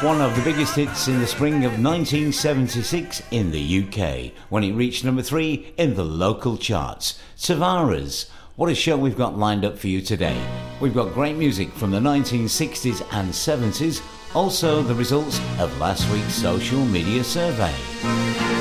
one of the biggest hits in the spring of 1976 in the UK, when it reached number 3 in the local charts. Tavares. What a show we've got lined up for you today. We've got great music from the 1960s and 70s, also the results of last week's social media survey.